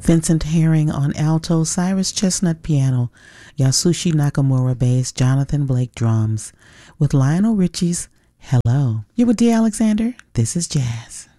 Vincent Herring on alto, Cyrus Chestnut piano, Yasushi Nakamura bass, Jonathan Blake drums, with Lionel Richie's Hello. You're with D. Alexander. This is Jazz.